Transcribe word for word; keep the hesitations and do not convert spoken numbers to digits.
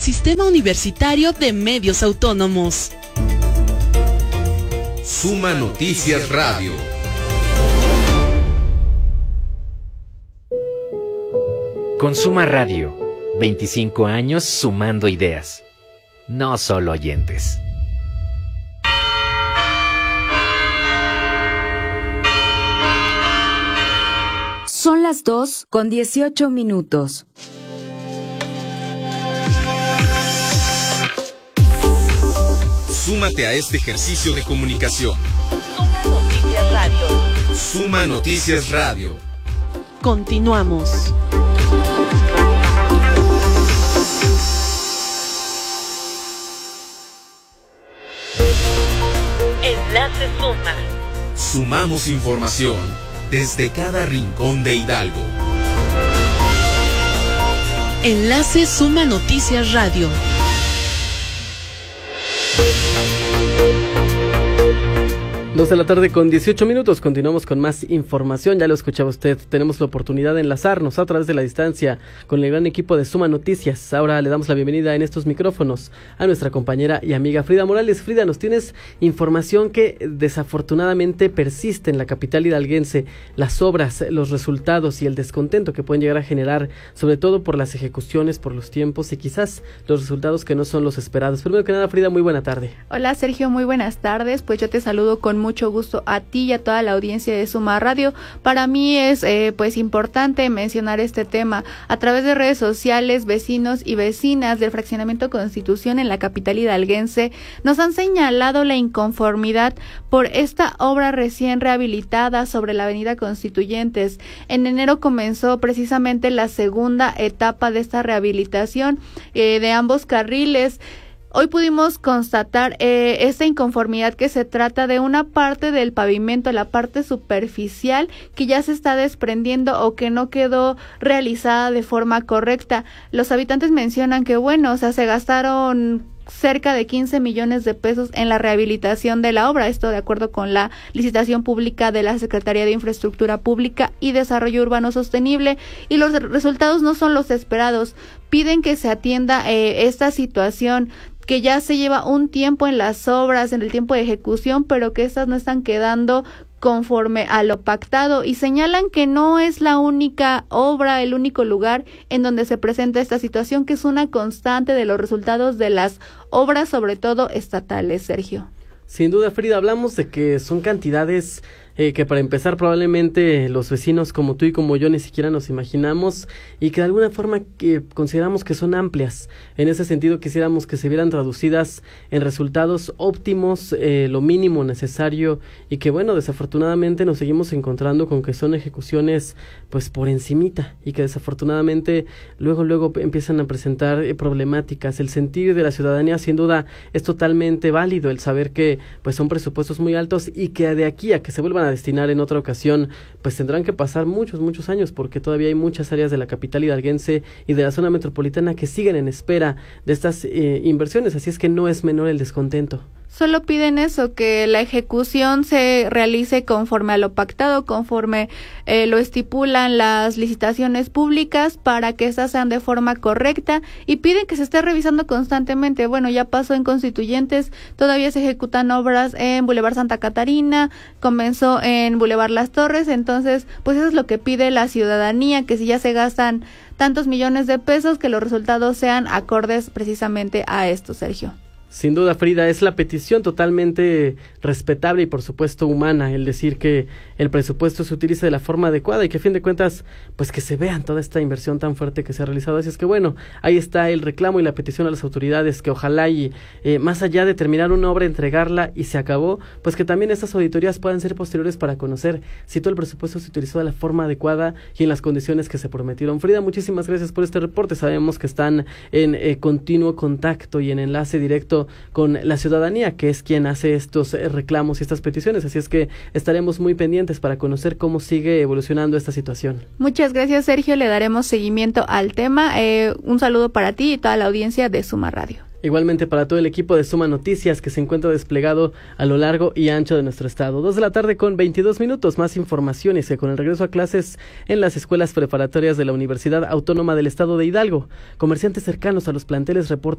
Sistema Universitario de Medios Autónomos. Suma Noticias Radio. Con Suma Radio, veinticinco años sumando ideas, no solo oyentes. Son las dos con dieciocho minutos. Súmate a este ejercicio de comunicación. Suma Noticias Radio. Suma Noticias Radio. Continuamos. Enlace Suma. Sumamos información desde cada rincón de Hidalgo. Enlace Suma Noticias Radio. Dos de la tarde con dieciocho minutos, continuamos con más información, ya lo escuchaba usted, tenemos la oportunidad de enlazarnos a través de la distancia con el gran equipo de Suma Noticias. Ahora le damos la bienvenida en estos micrófonos a nuestra compañera y amiga Frida Morales. Frida, nos tienes información que desafortunadamente persiste en la capital hidalguense, las obras, los resultados y el descontento que pueden llegar a generar, sobre todo por las ejecuciones, por los tiempos y quizás los resultados que no son los esperados. Primero que nada, Frida, muy buena tarde. Hola Sergio, muy buenas tardes, pues yo te saludo con mucho gusto a ti y a toda la audiencia de Suma Radio. Para mí es eh, pues importante mencionar este tema. A través de redes sociales, vecinos y vecinas del fraccionamiento Constitución en la capital hidalguense nos han señalado la inconformidad por esta obra recién rehabilitada sobre la avenida Constituyentes. En enero comenzó precisamente la segunda etapa de esta rehabilitación eh, de ambos carriles. Hoy pudimos constatar eh, esta inconformidad que se trata de una parte del pavimento, la parte superficial, que ya se está desprendiendo o que no quedó realizada de forma correcta. Los habitantes mencionan que, bueno, o sea, se gastaron cerca de quince millones de pesos en la rehabilitación de la obra, esto de acuerdo con la licitación pública de la Secretaría de Infraestructura Pública y Desarrollo Urbano Sostenible, y los resultados no son los esperados. Piden que se atienda eh, esta situación, que ya se lleva un tiempo en las obras, en el tiempo de ejecución, pero que estas no están quedando conforme a lo pactado, y señalan que no es la única obra, el único lugar en donde se presenta esta situación, que es una constante de los resultados de las obras, sobre todo estatales, Sergio. Sin duda, Frida, hablamos de que son cantidades eh, que para empezar probablemente los vecinos como tú y como yo ni siquiera nos imaginamos, y que de alguna forma que consideramos que son amplias. En ese sentido quisiéramos que se vieran traducidas en resultados óptimos, eh, lo mínimo necesario, y que bueno, desafortunadamente nos seguimos encontrando con que son ejecuciones pues por encimita, y que desafortunadamente luego luego empiezan a presentar eh, problemáticas. El sentir de la ciudadanía sin duda es totalmente válido, el saber que pues son presupuestos muy altos y que de aquí a que se vuelvan a destinar en otra ocasión pues tendrán que pasar muchos muchos años, porque todavía hay muchas áreas de la capital hidalguense y de la zona metropolitana que siguen en espera de estas eh, inversiones, así es que no es menor el descontento. Solo piden eso, que la ejecución se realice conforme a lo pactado, conforme eh, lo estipulan las licitaciones públicas, para que estas sean de forma correcta, y piden que se esté revisando constantemente. Bueno, ya pasó en Constituyentes, todavía se ejecutan obras en Boulevard Santa Catarina, comenzó en Boulevard Las Torres, entonces pues eso es lo que pide la ciudadanía, que si ya se gastan tantos millones de pesos, que los resultados sean acordes precisamente a esto, Sergio. Sin duda, Frida, es la petición totalmente respetable y por supuesto humana, el decir que el presupuesto se utilice de la forma adecuada y que a fin de cuentas pues que se vean toda esta inversión tan fuerte que se ha realizado. Así es que bueno, ahí está el reclamo y la petición a las autoridades, que ojalá y eh, más allá de terminar una obra, entregarla y se acabó, pues que también estas auditorías puedan ser posteriores para conocer si todo el presupuesto se utilizó de la forma adecuada y en las condiciones que se prometieron. Frida, muchísimas gracias por este reporte. Sabemos que están en eh, continuo contacto y en enlace directo con la ciudadanía, que es quien hace estos reclamos y estas peticiones, así es que estaremos muy pendientes para conocer cómo sigue evolucionando esta situación. Muchas gracias, Sergio, le daremos seguimiento al tema. Eh, un saludo para ti y toda la audiencia de Suma Radio. Igualmente para todo el equipo de Suma Noticias, que se encuentra desplegado a lo largo y ancho de nuestro estado. Dos de la tarde con veintidós minutos, más informaciones que con el regreso a clases en las escuelas preparatorias de la Universidad Autónoma del Estado de Hidalgo. Comerciantes cercanos a los planteles reportan